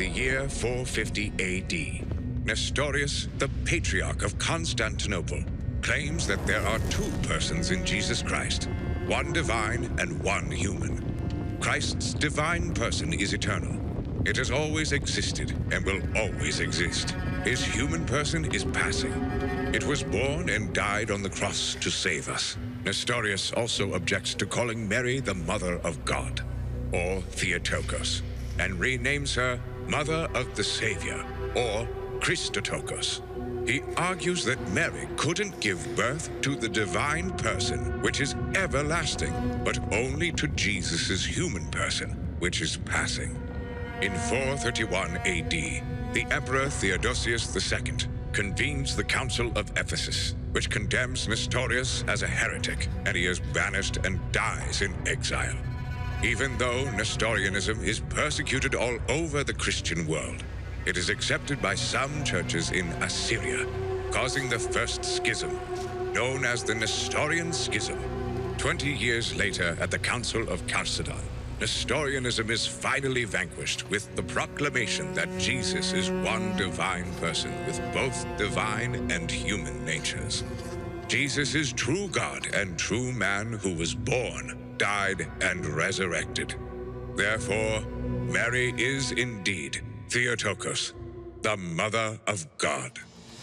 the year 450 AD, Nestorius, the Patriarch of Constantinople, claims that there are two persons in Jesus Christ, one divine and one human. Christ's divine person is eternal. It has always existed and will always exist. His human person is passing. It was born and died on the cross to save us. Nestorius also objects to calling Mary the Mother of God, or Theotokos, and renames her Mother of the Savior, or Christotokos. He argues that Mary couldn't give birth to the divine person, which is everlasting, but only to Jesus' human person, which is passing. In 431 AD, the Emperor Theodosius II convenes the Council of Ephesus, which condemns Nestorius as a heretic, and he is banished and dies in exile. Even though Nestorianism is persecuted all over the Christian world, it is accepted by some churches in Assyria, causing the first schism, known as the Nestorian Schism. 20 years later, at the Council of Chalcedon, Nestorianism is finally vanquished with the proclamation that Jesus is one divine person with both divine and human natures. Jesus is true God and true man who was born, died, and resurrected. Therefore, Mary is indeed Theotokos, the Mother of God.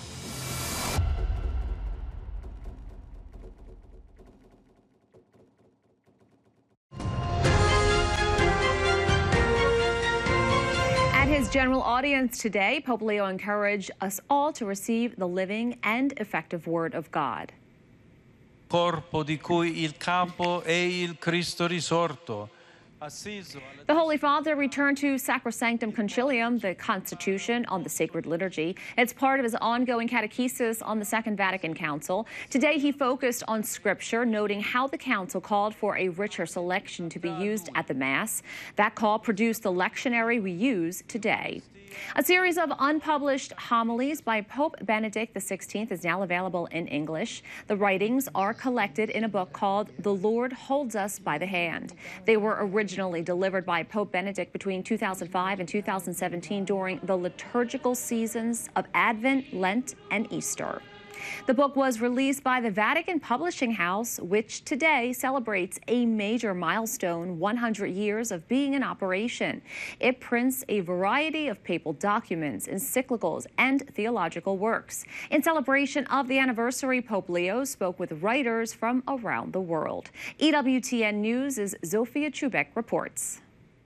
At his general audience today, Pope Leo encouraged us all to receive the living and effective Word of God. Corpo di cui il capo è il Cristo risorto. The Holy Father returned to Sacrosanctum Concilium, the Constitution on the Sacred Liturgy. It's part of his ongoing catechesis on the Second Vatican Council. Today he focused on Scripture, noting how the Council called for a richer selection to be used at the Mass. That call produced the lectionary we use today. A series of unpublished homilies by Pope Benedict XVI is now available in English. The writings are collected in a book called The Lord Holds Us by the Hand. They were originally delivered by Pope Benedict between 2005 and 2017 during the liturgical seasons of Advent, Lent, and Easter. The book was released by the Vatican Publishing House, which today celebrates a major milestone, 100 years of being in operation. It prints a variety of papal documents, encyclicals, and theological works. In celebration of the anniversary, Pope Leo spoke with writers from around the world. EWTN News' Zofia Chubek reports.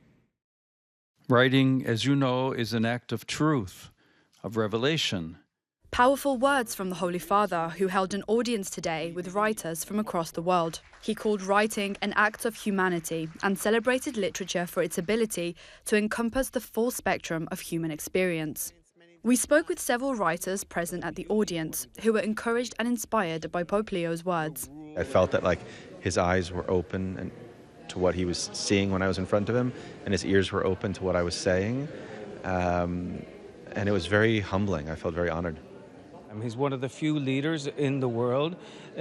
Writing, as you know, is an act of truth, of revelation. Powerful words from the Holy Father, who held an audience today with writers from across the world. He called writing an act of humanity and celebrated literature for its ability to encompass the full spectrum of human experience. We spoke with several writers present at the audience who were encouraged and inspired by Pope Leo's words. I felt that his eyes were open to what he was seeing when I was in front of him, and his ears were open to what I was saying. And it was very humbling. I felt very honored. He's one of the few leaders in the world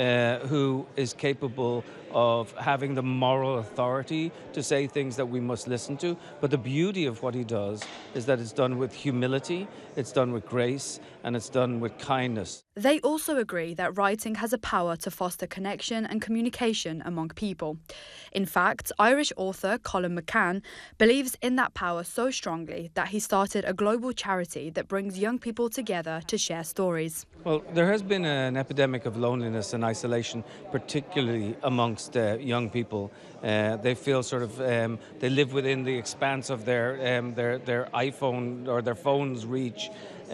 who is capable of having the moral authority to say things that we must listen to. But the beauty of what he does is that it's done with humility, it's done with grace, and it's done with kindness. They also agree that writing has a power to foster connection and communication among people. In fact, Irish author Colin McCann believes in that power so strongly that he started a global charity that brings young people together to share stories. Well, there has been an epidemic of loneliness and isolation, particularly amongst young people. They feel they live within the expanse of their iPhone or their phone's reach.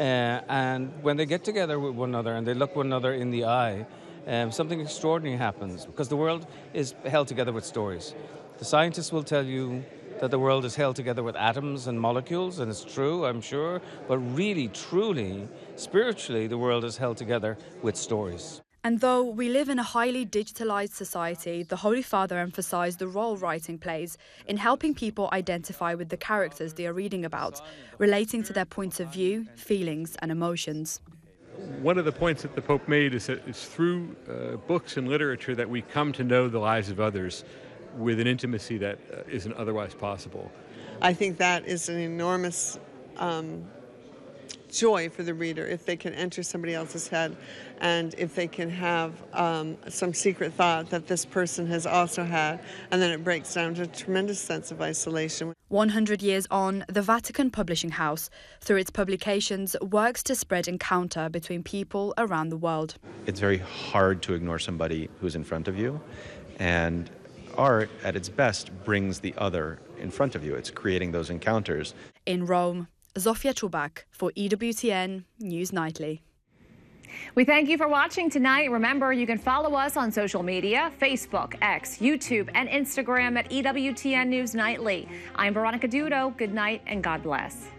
And when they get together with one another and they look one another in the eye, something extraordinary happens, because the world is held together with stories. The scientists will tell you that the world is held together with atoms and molecules, and it's true, I'm sure, but really, truly, spiritually, the world is held together with stories. And though we live in a highly digitalized society, the Holy Father emphasized the role writing plays in helping people identify with the characters they are reading about, relating to their points of view, feelings, and emotions. One of the points that the Pope made is that it's through books and literature that we come to know the lives of others with an intimacy that isn't otherwise possible. I think that is an enormous joy for the reader if they can enter somebody else's head, and if they can have some secret thought that this person has also had, and then it breaks down to a tremendous sense of isolation. 100 years on, the Vatican Publishing House, through its publications, works to spread encounter between people around the world. It's very hard to ignore somebody who's in front of you, and art, at its best, brings the other in front of you. It's creating those encounters. In Rome, Zofia Czubak for EWTN News Nightly. We thank you for watching tonight. Remember, you can follow us on social media, Facebook, X, YouTube, and Instagram at EWTN News Nightly. I'm Veronica Dudo. Good night and God bless.